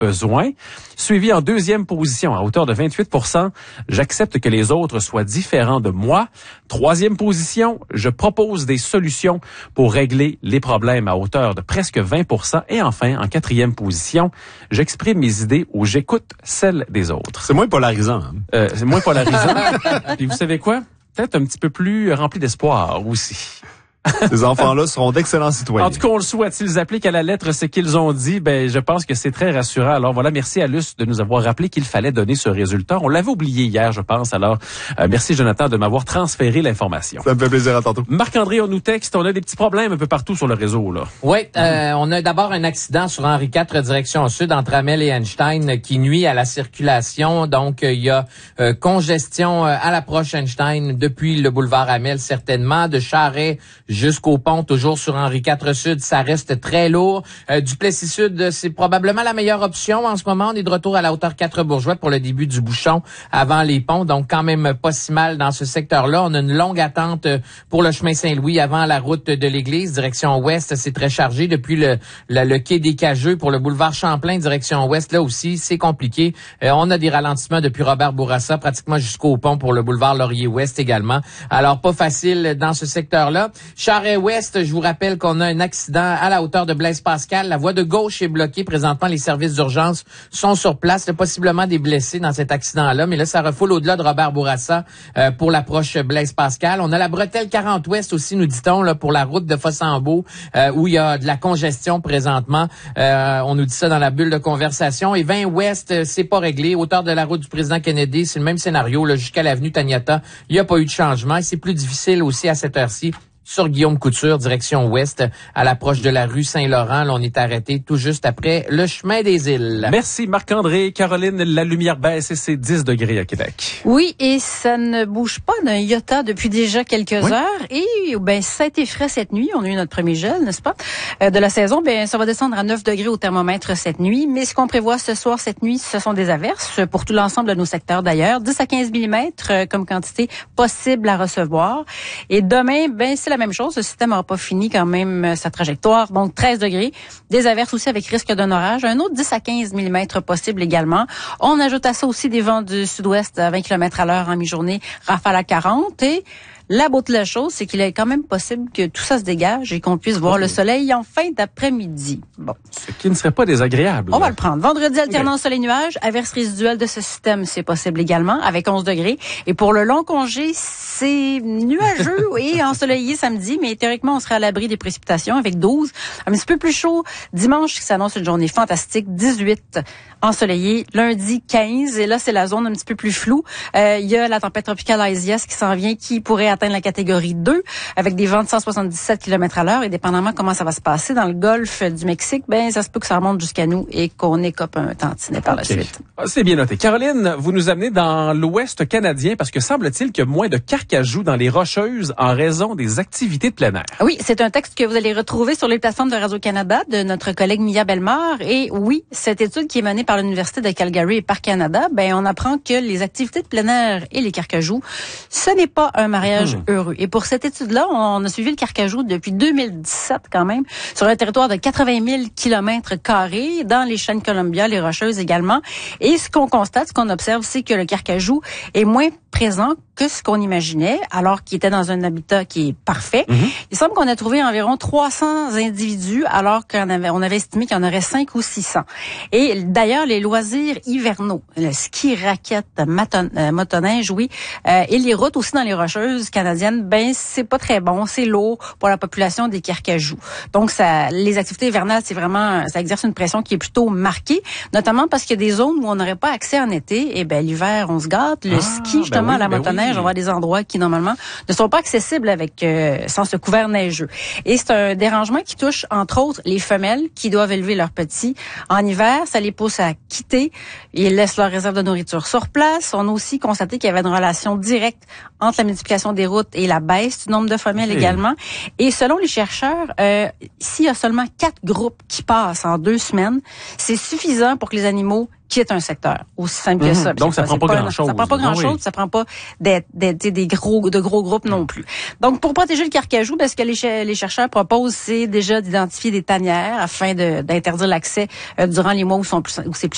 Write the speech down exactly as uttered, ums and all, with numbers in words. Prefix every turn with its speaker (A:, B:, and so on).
A: besoin. Suivi en deuxième position, à hauteur de vingt-huit pour cent, j'accepte que les autres soient différents de moi. Troisième position, je propose des solutions pour régler les problèmes à hauteur de presque vingt pour cent. Et enfin, en quatrième position, j'exprime mes idées ou j'écoute celles des autres.
B: C'est moins polarisant. Hein?
A: Euh, c'est moins polarisant. Puis vous savez quoi? Peut-être un petit peu plus rempli d'espoir aussi.
B: Ces enfants-là seront d'excellents citoyens.
A: En tout cas, on le souhaite. S'ils appliquent à la lettre ce qu'ils ont dit, ben, je pense que c'est très rassurant. Alors voilà, merci à Luce de nous avoir rappelé qu'il fallait donner ce résultat. On l'avait oublié hier, je pense. Alors, euh, merci Jonathan de m'avoir transféré l'information.
B: Ça me fait plaisir, à tantôt.
A: Marc-André, on nous texte, on a des petits problèmes un peu partout sur le réseau, là.
C: Oui, euh, on a d'abord un accident sur Henri quatre, direction sud, entre Hamel et Einstein, qui nuit à la circulation. Donc, il y a euh, congestion euh, à l'approche Einstein depuis le boulevard Hamel, certainement, de Charest jusqu'au pont, toujours sur Henri quatre Sud, ça reste très lourd. Euh, Duplessis Sud, c'est probablement la meilleure option en ce moment. On est de retour à la hauteur quatre Bourgeois pour le début du bouchon avant les ponts, donc quand même pas si mal dans ce secteur-là. On a une longue attente pour le chemin Saint-Louis avant la route de l'église, direction ouest, c'est très chargé. Depuis le, le, le quai des Cageux pour le boulevard Champlain, direction ouest, là aussi, c'est compliqué. Euh, on a des ralentissements depuis Robert Bourassa, pratiquement jusqu'au pont pour le boulevard Laurier-Ouest également. Alors, pas facile dans ce secteur-là. Charest-Ouest, je vous rappelle qu'on a un accident à la hauteur de Blaise-Pascal. La voie de gauche est bloquée. Présentement, les services d'urgence sont sur place. Il y a possiblement des blessés dans cet accident-là, mais là, ça refoule au-delà de Robert Bourassa euh, pour l'approche Blaise-Pascal. On a la bretelle quarante Ouest aussi, nous dit-on, là, pour la route de Fossambeau, euh, où il y a de la congestion présentement. Euh, on nous dit ça dans la bulle de conversation. Et vingt Ouest, c'est pas réglé. Hauteur de la route du président Kennedy, c'est le même scénario, là, jusqu'à l'avenue Taniata. Il n'y a pas eu de changement. Et c'est plus difficile aussi à cette heure-ci sur Guillaume Couture, direction ouest, à l'approche de la rue Saint-Laurent. Là, on est arrêté tout juste après le chemin des îles.
A: Merci Marc-André. Caroline, la lumière baisse et c'est dix degrés à Québec.
D: Oui, et ça ne bouge pas d'un iota depuis déjà quelques oui. heures. Et ben ça a été frais cette nuit. On a eu notre premier gel, n'est-ce pas, euh, de la saison. Ben ça va descendre à neuf degrés au thermomètre cette nuit. Mais ce qu'on prévoit ce soir, cette nuit, ce sont des averses pour tout l'ensemble de nos secteurs d'ailleurs. dix à quinze millimètres euh, comme quantité possible à recevoir. Et demain, ben c'est la même chose. Le système n'aura pas fini quand même sa trajectoire. Donc, treize degrés. Des averses aussi avec risque d'un orage. Un autre dix à quinze millimètres possible également. On ajoute à ça aussi des vents du sud-ouest à vingt kilomètres à l'heure en mi-journée, rafale à quarante. Et la beauté de la chose, c'est qu'il est quand même possible que tout ça se dégage et qu'on puisse voir le soleil en fin d'après-midi. Bon.
A: Ce qui ne serait pas désagréable.
D: On va le prendre. Vendredi, alternance okay. soleil-nuage. Averse résiduelle de ce système, c'est possible également, avec onze degrés. Et pour le long congé, c'est nuageux et ensoleillé samedi, mais théoriquement, on sera à l'abri des précipitations avec douze. Un petit peu plus chaud dimanche, qui s'annonce une journée fantastique, dix-huit ensoleillé. Lundi, quinze. Et là, c'est la zone un petit peu plus floue. Euh, il y a la tempête tropicale Isaias qui s'en vient, qui pourrait atteindre la catégorie deux, avec des vents de cent soixante-dix-sept kilomètres à l'heure. Et dépendamment comment ça va se passer dans le golfe du Mexique, ben ça se peut que ça remonte jusqu'à nous et qu'on écope un tantinet par okay. la suite.
A: C'est bien noté. Caroline, vous nous amenez dans l'Ouest canadien parce que semble-t-il qu'il y a moins de carcajou dans les Rocheuses en raison des activités de plein air.
D: Oui, c'est un texte que vous allez retrouver sur les plateformes de Radio-Canada de notre collègue Mia Bellemare. Et oui, cette étude qui est menée par l'Université de Calgary et par Canada, ben on apprend que les activités de plein air et les carcajous, ce n'est pas un mariage mmh. heureux. Et pour cette étude-là, on a suivi le carcajou depuis deux mille dix-sept quand même, sur un territoire de quatre-vingt mille kilomètres carrés, dans les chaînes Columbia, les Rocheuses également. Et ce qu'on constate, ce qu'on observe, c'est que le carcajou est moins présent que ce qu'on imaginait, alors qu'il était dans un habitat qui est parfait. Mm-hmm. Il semble qu'on a trouvé environ trois cents individus, alors qu'on avait, on avait estimé qu'il y en aurait cinq ou six cents. Et d'ailleurs, les loisirs hivernaux, le ski, raquette, maton, euh, motoneige, oui, euh, et les routes aussi dans les Rocheuses canadiennes, ben c'est pas très bon, c'est lourd pour la population des carcajous. Donc, ça, les activités hivernales, c'est vraiment, ça exerce une pression qui est plutôt marquée, notamment parce qu'il y a des zones où on n'aurait pas accès en été. Et ben l'hiver, on se gâte. Le ah, ski, justement, ben oui, la ben motoneige, oui. on va à des endroits qui normalement ne sont pas accessibles avec euh, sans ce couvert neigeux. Et c'est un dérangement qui touche entre autres les femelles qui doivent élever leurs petits en hiver. Ça les pousse à quitter. Ils laissent leur réserve de nourriture sur place. On a aussi constaté qu'il y avait une relation directe entre la multiplication des routes et la baisse du nombre de femelles oui. également. Et selon les chercheurs, euh, s'il y a seulement quatre groupes qui passent en deux semaines, c'est suffisant pour que les animaux quittent un secteur. Aussi simple que mmh. ça.
A: Donc, ça prend pas, pas grand-chose.
D: Ça prend pas grand-chose, oui. ça prend pas des, des, des, des gros, de gros groupes non plus. Donc, pour protéger le carcajou, ben, ce que les, les chercheurs proposent, c'est déjà d'identifier des tanières afin de, d'interdire l'accès euh, durant les mois où, sont plus, où c'est plus